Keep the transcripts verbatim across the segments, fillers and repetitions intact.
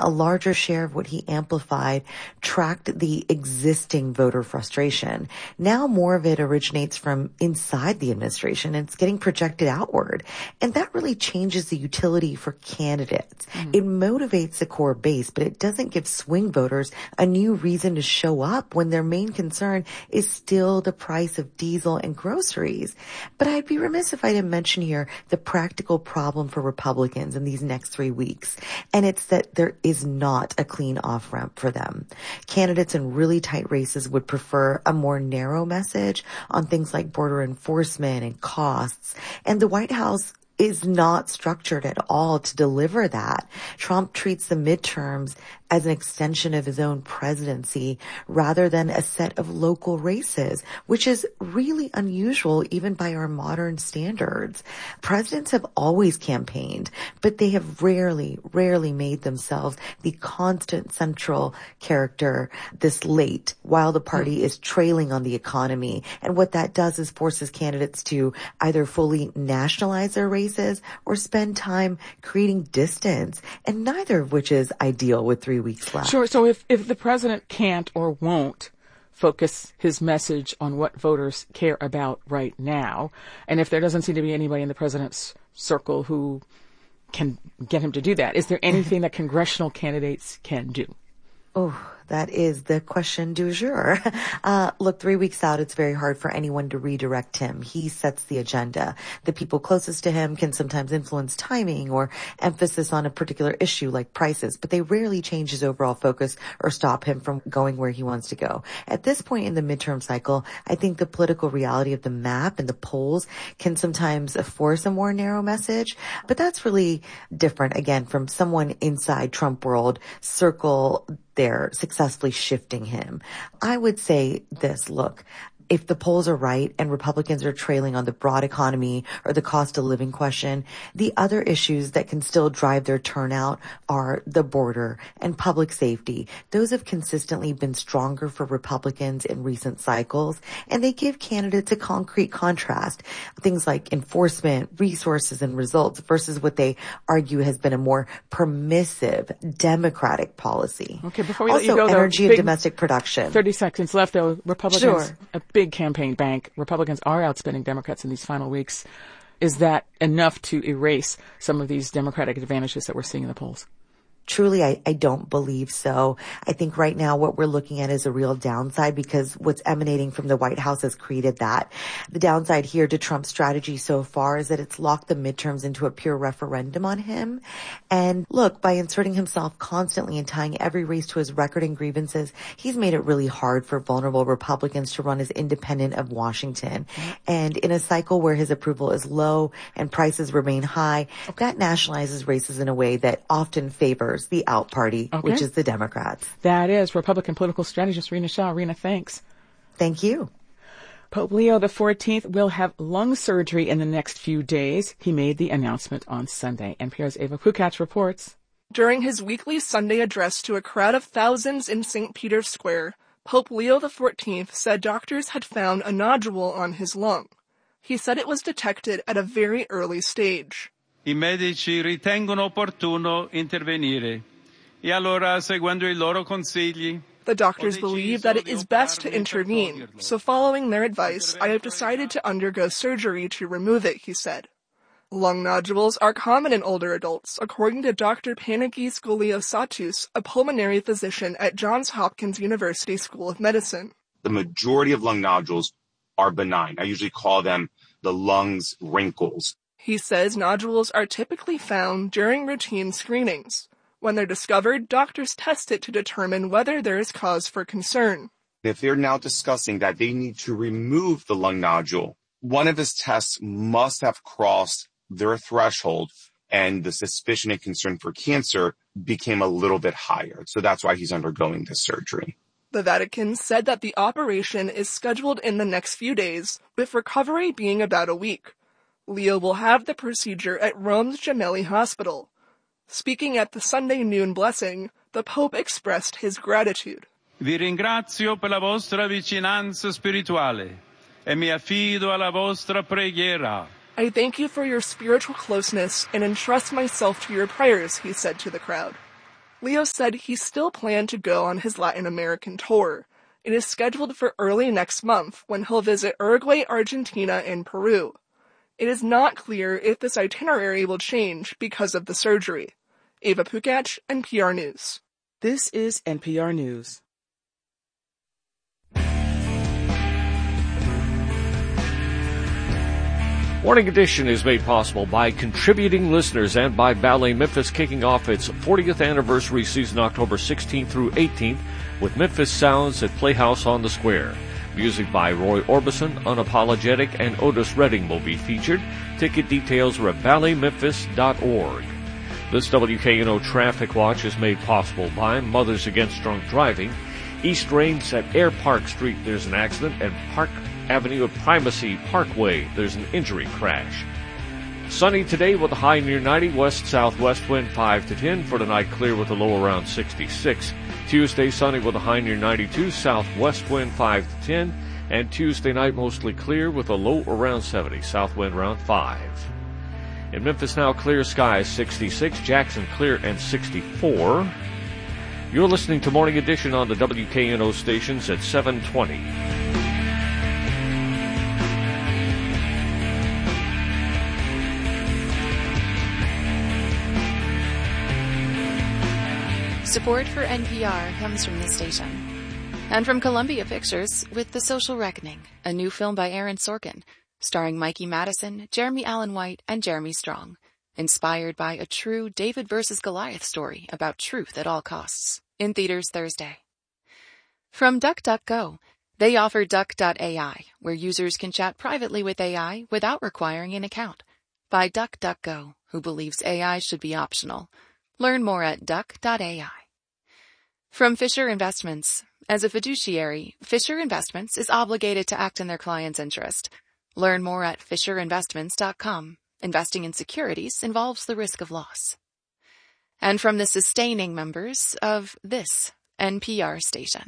a larger share of what he amplified tracked the existing voter frustration. Now more of it originates from inside the administration and it's getting projected outward. And that really changes the utility for candidates. Mm-hmm. It motivates the core base, but it doesn't give swing voters a new reason to show up when their main concern is still the price of diesel and groceries. But I'd be remiss if I didn't mention here the practical problem for Republicans in these next three weeks. And it's that there is not a clean off-ramp for them. Candidates in really tight races would prefer a more narrow message on things like border enforcement and costs. And the White House is not structured at all to deliver that. Trump treats the midterms as an extension of his own presidency rather than a set of local races, which is really unusual even by our modern standards. Presidents have always campaigned, but they have rarely, rarely made themselves the constant central character this late while the party is trailing on the economy. And what that does is forces candidates to either fully nationalize their races or spend time creating distance, and neither of which is ideal with three weeks left. Sure. So if, if the president can't or won't focus his message on what voters care about right now, and if there doesn't seem to be anybody in the president's circle who can get him to do that, is there anything that congressional candidates can do? Oh, that is the question du jour. Uh, look, three weeks out, it's very hard for anyone to redirect him. He sets the agenda. The people closest to him can sometimes influence timing or emphasis on a particular issue like prices, but they rarely change his overall focus or stop him from going where he wants to go. At this point in the midterm cycle, I think the political reality of the map and the polls can sometimes force a more narrow message, but that's really different, again, from someone inside Trump world circle they're successfully shifting him. I would say this, look, if the polls are right and Republicans are trailing on the broad economy or the cost of living question, the other issues that can still drive their turnout are the border and public safety. Those have consistently been stronger for Republicans in recent cycles, and they give candidates a concrete contrast. Things like enforcement, resources, and results versus what they argue has been a more permissive Democratic policy. Okay, before we also, let you go, though, energy and domestic production. thirty seconds left, though. Republicans, sure. a big campaign bank. Republicans are outspending Democrats in these final weeks. Is that enough to erase some of these Democratic advantages that we're seeing in the polls? Truly, I, I don't believe so. I think right now what we're looking at is a real downside because what's emanating from the White House has created that. The downside here to Trump's strategy so far is that it's locked the midterms into a pure referendum on him. And look, by inserting himself constantly and tying every race to his record and grievances, he's made it really hard for vulnerable Republicans to run as independent of Washington. And in a cycle where his approval is low and prices remain high, okay. that nationalizes races in a way that often favors the out party, okay. which is the Democrats. That is Republican political strategist Rina Shah. Rina, thanks. Thank you. Pope Leo the fourteenth will have lung surgery in the next few days. He made the announcement on Sunday. N P R's Ava Pukach reports. During his weekly Sunday address to a crowd of thousands in Saint Peter's Square, Pope Leo the fourteenth said doctors had found a nodule on his lung. He said it was detected at a very early stage. I medici ritengono opportuno intervenire, e allora, seguendo i loro consigli, the doctors believe that it is best to intervene, so following their advice, I have decided to undergo surgery to remove it, he said. Lung nodules are common in older adults, according to Doctor Panagis Goliossatus, a pulmonary physician at Johns Hopkins University School of Medicine. The majority of lung nodules are benign. I usually call them the lungs wrinkles. He says nodules are typically found during routine screenings. When they're discovered, doctors test it to determine whether there is cause for concern. If they're now discussing that they need to remove the lung nodule, one of his tests must have crossed their threshold, and the suspicion and concern for cancer became a little bit higher. So that's why he's undergoing this surgery. The Vatican said that the operation is scheduled in the next few days, with recovery being about a week. Leo will have the procedure at Rome's Gemelli Hospital. Speaking at the Sunday noon blessing, the Pope expressed his gratitude. Vi ringrazio per la vostra vicinanza spirituale e mi affido alla vostra preghiera. I thank you for your spiritual closeness and entrust myself to your prayers, he said to the crowd. Leo said he still planned to go on his Latin American tour. It is scheduled for early next month when he'll visit Uruguay, Argentina, and Peru. It is not clear if this itinerary will change because of the surgery. Ava Pukach, N P R News. This is N P R News. Morning Edition is made possible by contributing listeners and by Ballet Memphis kicking off its fortieth anniversary season October sixteenth through eighteenth with Memphis Sounds at Playhouse on the Square. Music by Roy Orbison, Unapologetic, and Otis Redding will be featured. Ticket details are at ballet memphis dot org. This W K N O Traffic Watch is made possible by Mothers Against Drunk Driving. East Rains at Air Park Street, there's an accident, and Park Avenue at Primacy Parkway, there's an injury crash. Sunny today with a high near ninety, west-southwest wind five to ten. For tonight, clear with a low around sixty-six. Tuesday, sunny with a high near ninety-two, southwest wind five to ten. And Tuesday night, mostly clear with a low around seventy, south wind around five. In Memphis now, clear skies sixty-six, Jackson clear and sixty-four. You're listening to Morning Edition on the W K N O stations at seven twenty. Support for N P R comes from this station. And from Columbia Pictures with The Social Reckoning, a new film by Aaron Sorkin, starring Mikey Madison, Jeremy Allen White, and Jeremy Strong. Inspired by a true David versus Goliath story about truth at all costs. In theaters Thursday. From DuckDuckGo, they offer Duck dot A I, where users can chat privately with A I without requiring an account. By DuckDuckGo, who believes A I should be optional. Learn more at Duck dot A I. From Fisher Investments. As a fiduciary, Fisher Investments is obligated to act in their client's interest. Learn more at fisher investments dot com. Investing in securities involves the risk of loss. And from the sustaining members of this N P R station.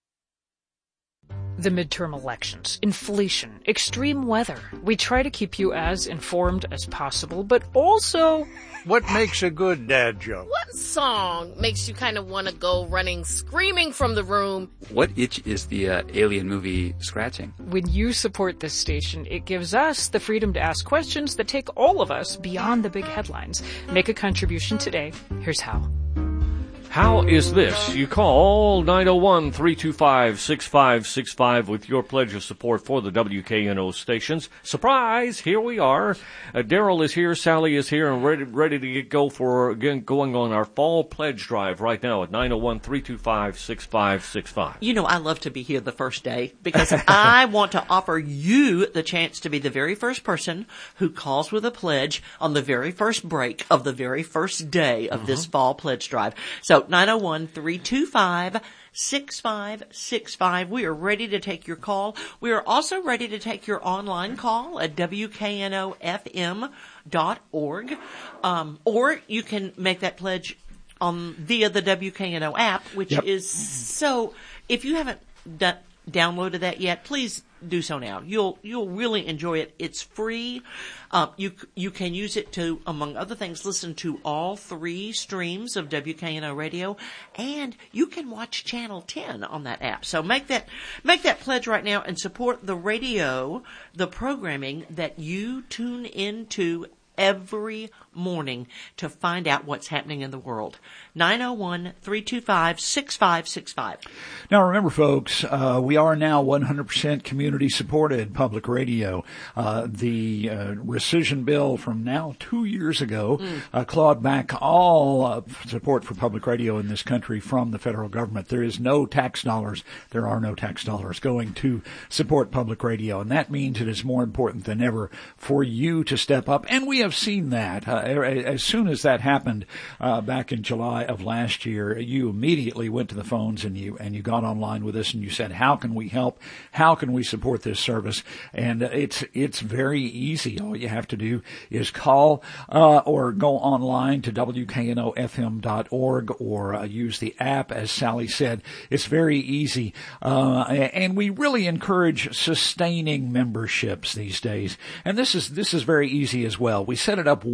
The midterm elections, inflation, extreme weather. We try to keep you as informed as possible, but also... What makes a good dad joke? What song makes you kind of want to go running, screaming from the room? What itch is the uh, Alien movie scratching? When you support this station, it gives us the freedom to ask questions that take all of us beyond the big headlines. Make a contribution today. Here's how. How is this? You call nine oh one, three two five, six five six five with your pledge of support for the W K N O stations. Surprise! Here we are. Uh, Daryl is here, Sally is here, and ready, ready to get go for again going on our fall pledge drive right now at nine oh one, three two five, six five six five. You know, I love to be here the first day because I want to offer you the chance to be the very first person who calls with a pledge on the very first break of the very first day of uh-huh. this fall pledge drive. So nine oh one, three two five, six five six five. We are ready to take your call. We are also ready to take your online call at W K N O F M dot org. Um, or you can make that pledge on via the W K N O app, which yep. is so, if you haven't done, downloaded that yet, please do so now. You'll you'll really enjoy it. It's free. Uh, you you can use it to, among other things, listen to all three streams of W K N O Radio, and you can watch Channel ten on that app. So make that make that pledge right now and support the radio, the programming that you tune into every morning to find out what's happening in the world. nine oh one, three two five, six five six five. Now remember, folks, uh, we are now one hundred percent community supported public radio. Uh, the uh, rescission bill from now two years ago mm. uh, clawed back all uh, support for public radio in this country from the federal government. There is no tax dollars. There are no tax dollars going to support public radio. And that means it is more important than ever for you to step up. And we have seen that. Uh, as soon as that happened uh, back in July of last year, you immediately went to the phones and you and you got online with us and you said, how can we help? How can we support this service? And uh, it's it's very easy. All you have to do is call uh, or go online to W K N O F M dot org or uh, use the app, as Sally said. It's very easy. Uh, and we really encourage sustaining memberships these days. And this is this is very easy as well. We set it up one time.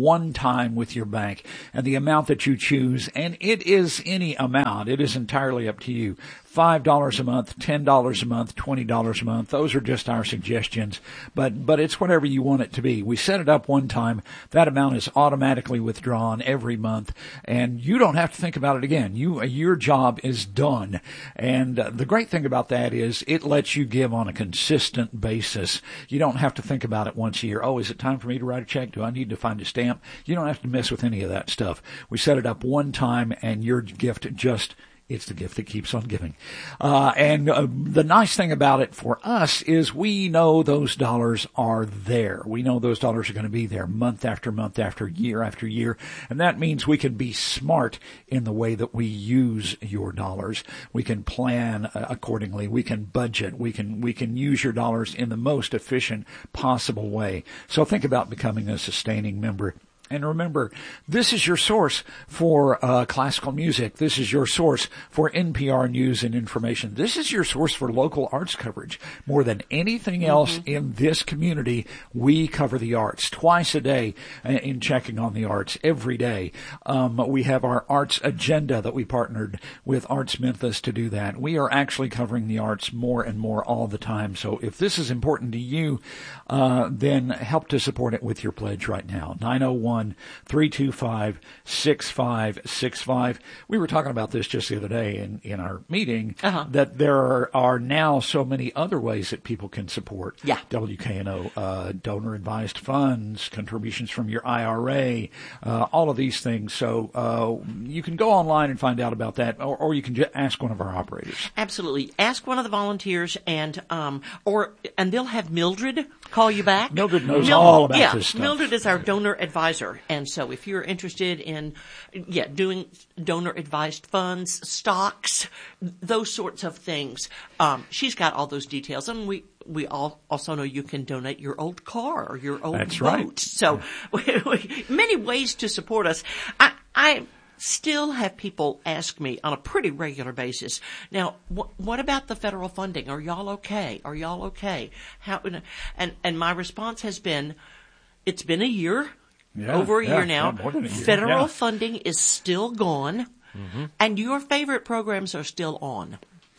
time with your bank, and the amount that you choose, and it is any amount. It is entirely up to you. five dollars a month, ten dollars a month, twenty dollars a month. Those are just our suggestions, but, but it's whatever you want it to be. We set it up one time. That amount is automatically withdrawn every month, and you don't have to think about it again. You, your job is done. And uh, the great thing about that is it lets you give on a consistent basis. You don't have to think about it once a year. Oh, is it time for me to write a check? Do I need to find a stamp? You don't have to mess with any of that stuff. We set it up one time, and your gift just It's the gift that keeps on giving. Uh, and uh, the nice thing about it for us is we know those dollars are there. We know those dollars are going to be there month after month after year after year. And that means we can be smart in the way that we use your dollars. We can plan uh, accordingly. We can budget. We can, we can use your dollars in the most efficient possible way. So think about becoming a sustaining member. And remember, this is your source for uh, classical music. This is your source for N P R news and information. This is your source for local arts coverage. More than anything else mm-hmm. in this community, we cover the arts twice a day in Checking on the Arts, every day. Um, we have our arts agenda that we partnered with Arts Memphis to do that. We are actually covering the arts more and more all the time. So if this is important to you, uh, then help to support it with your pledge right now. nine oh one, three two five, six five six five. We were talking about this just the other day in, in our meeting, uh-huh. that there are, are now so many other ways that people can support yeah. W K N O, uh, donor-advised funds, contributions from your I R A, uh, all of these things. So uh, you can go online and find out about that, or, or you can just ask one of our operators. Absolutely. Ask one of the volunteers, and um, or and they'll have Mildred call you back. Mildred knows Mil- all about yeah, this stuff. Mildred is our donor advisor. And so if you're interested in, yeah, doing donor advised funds, stocks, those sorts of things, um, she's got all those details. And we, we all also know you can donate your old car or your old That's boat. Right. So we, we, many ways to support us. I, I, still have people ask me on a pretty regular basis, now, wh- what about the federal funding? Are y'all okay? Are y'all okay? How, and, and my response has been, it's been a year, yeah, over a yeah, year now. Yeah, more than a year. Federal yeah. funding is still gone, mm-hmm. and your favorite programs are still on.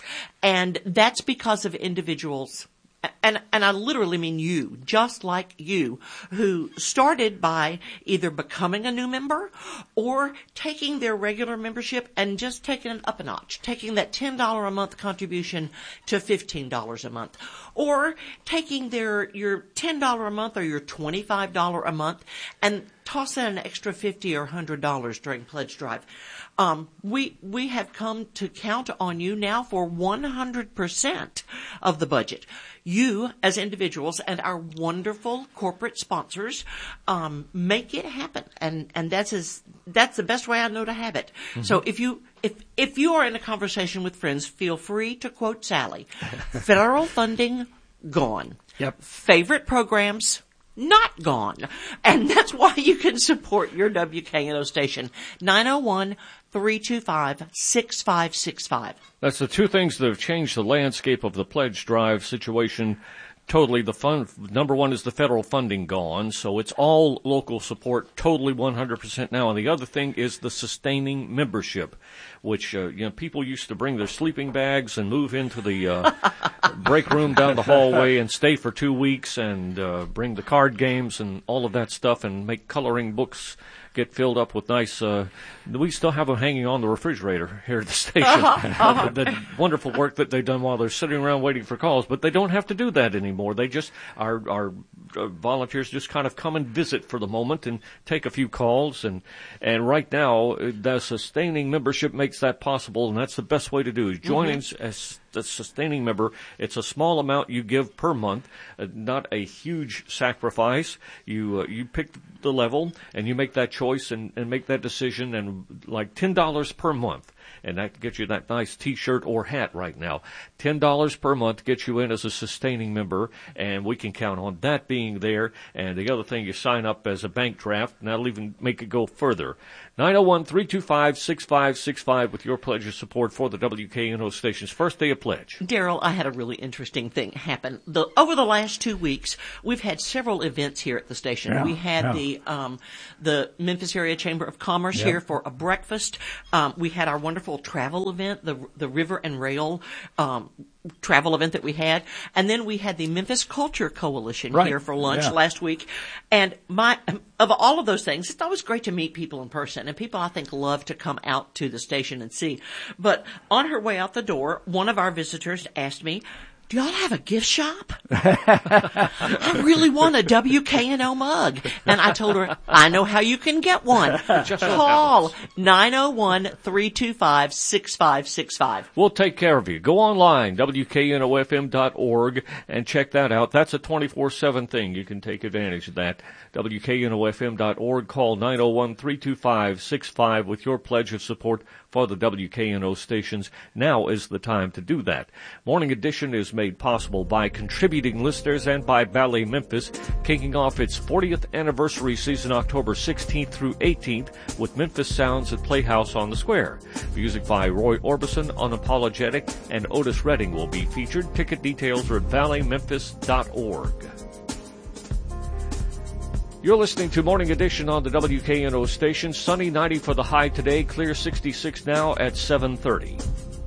And that's because of individuals, and, and I literally mean you, just like you, who started by either becoming a new member or taking their regular membership and just taking it up a notch, taking that ten dollars a month contribution to fifteen dollars a month, or taking their your ten dollars a month or your twenty-five dollars a month and toss in an extra fifty dollars or one hundred dollars during Pledge Drive. Um, we, we have come to count on you now for one hundred percent of the budget. You, as individuals, and our wonderful corporate sponsors, um, make it happen. And, and that's as, that's the best way I know to have it. Mm-hmm. So if you, if, if you are in a conversation with friends, feel free to quote Sally. Federal funding, gone. Yep. Favorite programs, not gone. And that's why you can support your W K N O station. nine oh one, three two five, six five six five. That's the two things that have changed the landscape of the pledge drive situation. Totally, the fund, number one is the federal funding gone, so it's all local support, totally one hundred percent now. And the other thing is the sustaining membership, which, uh, you know, people used to bring their sleeping bags and move into the uh, break room down the hallway and stay for two weeks and uh, bring the card games and all of that stuff and make coloring books get filled up with nice, uh, we still have them hanging on the refrigerator here at the station. Uh-huh, uh-huh. the, the wonderful work that they've done while they're sitting around waiting for calls, but they don't have to do that anymore. They just, our, our uh, volunteers just kind of come and visit for the moment and take a few calls. And, and right now, the sustaining membership makes that possible, and that's the best way to do it. Joining mm-hmm. as a sustaining member, it's a small amount you give per month, uh, not a huge sacrifice. You, uh, you pick the level and you make that choice and, and make that decision, and like ten dollars per month. And that gets you that nice T-shirt or hat right now. ten dollars per month gets you in as a sustaining member, and we can count on that being there. And the other thing, you sign up as a bank draft, and that'll even make it go further. nine oh one, three two five, six five six five with your pledge of support for the W K N O station's first day of pledge. Daryl, I had a really interesting thing happen. The, over the last two weeks, we've had several events here at the station. Yeah, we had yeah. the um, the Memphis Area Chamber of Commerce Yep. here for a breakfast. Um, we had our wonderful travel event, the the River and Rail um, travel event that we had, and then we had the Memphis Culture Coalition Right. here for lunch Yeah. last week. And my of all of those things, it's always great to meet people in person, and people I think love to come out to the station and see. But on her way out the door, one of our visitors asked me, "Do y'all have a gift shop? I really want a W K N O mug." And I told her, "I know how you can get one. Call nine oh one, three two five, six five six five. We'll take care of you. Go online, W K N O F M dot org, and check that out. That's a twenty-four seven thing. You can take advantage of that. W K N O F M dot org. Call nine oh one, three two five, six five with your pledge of support for the W K N O stations. Now is the time to do that. Morning Edition is made possible by contributing listeners and by Ballet Memphis, kicking off its fortieth anniversary season October sixteenth through eighteenth with Memphis Sounds at Playhouse on the Square. Music by Roy Orbison, Unapologetic, and Otis Redding will be featured. Ticket details are at ballet memphis dot org. You're listening to Morning Edition on the W K N O station. Sunny, ninety for the high today, clear sixty-six now at seven thirty.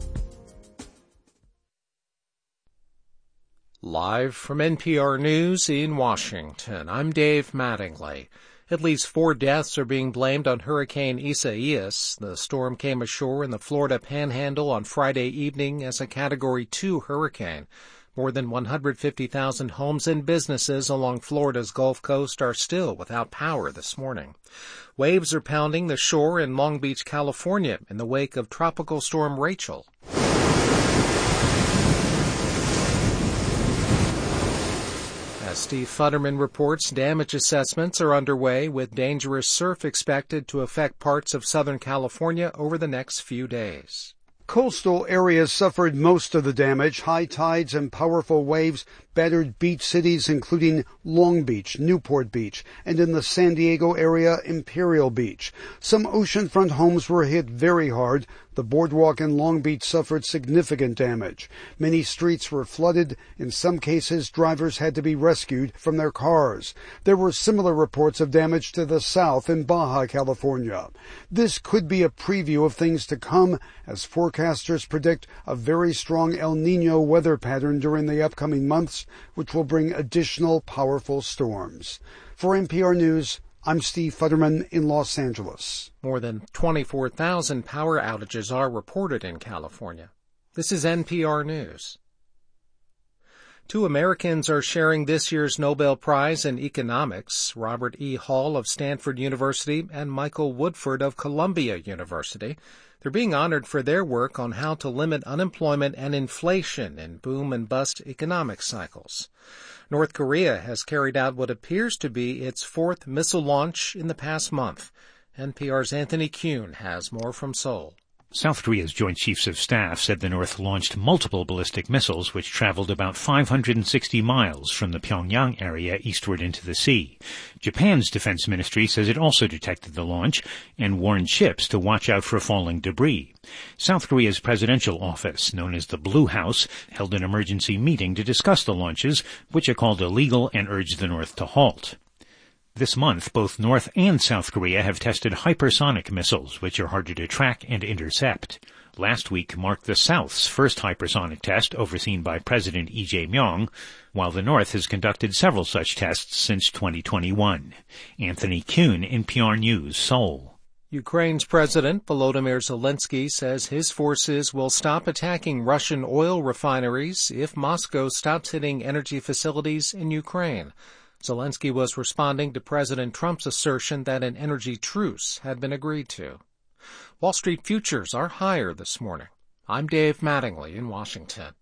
Live from N P R News in Washington, I'm Dave Mattingly. At least four deaths are being blamed on Hurricane Isaias. The storm came ashore in the Florida Panhandle on Friday evening as a Category two hurricane. More than one hundred fifty thousand homes and businesses along Florida's Gulf Coast are still without power this morning. Waves are pounding the shore in Long Beach, California, in the wake of Tropical Storm Rachel. As Steve Futterman reports, damage assessments are underway with dangerous surf expected to affect parts of Southern California over the next few days. Coastal areas suffered most of the damage. High tides and powerful waves battered beach cities including Long Beach, Newport Beach, and in the San Diego area, Imperial Beach. Some oceanfront homes were hit very hard. The boardwalk in Long Beach suffered significant damage. Many streets were flooded. In some cases, drivers had to be rescued from their cars. There were similar reports of damage to the south in Baja California. This could be a preview of things to come, as forecasters predict a very strong El Niño weather pattern during the upcoming months, which will bring additional powerful storms. For N P R News, I'm Steve Futterman in Los Angeles. More than twenty-four thousand power outages are reported in California. This is N P R News. Two Americans are sharing this year's Nobel Prize in Economics, Robert E. Hall of Stanford University and Michael Woodford of Columbia University. They're being honored for their work on how to limit unemployment and inflation in boom and bust economic cycles. North Korea has carried out what appears to be its fourth missile launch in the past month. N P R's Anthony Kuhn has more from Seoul. South Korea's Joint Chiefs of Staff said the North launched multiple ballistic missiles which traveled about five hundred sixty miles from the Pyongyang area eastward into the sea. Japan's defense ministry says it also detected the launch and warned ships to watch out for falling debris. South Korea's presidential office, known as the Blue House, held an emergency meeting to discuss the launches, which are called illegal, and urged the North to halt. This month, both North and South Korea have tested hypersonic missiles, which are harder to track and intercept. Last week marked the South's first hypersonic test, overseen by President Lee Jae-myung, while the North has conducted several such tests since twenty twenty-one. Anthony Kuhn, N P R News, Seoul. Ukraine's President Volodymyr Zelensky says his forces will stop attacking Russian oil refineries if Moscow stops hitting energy facilities in Ukraine. Zelensky was responding to President Trump's assertion that an energy truce had been agreed to. Wall Street futures are higher this morning. I'm Dave Mattingly in Washington.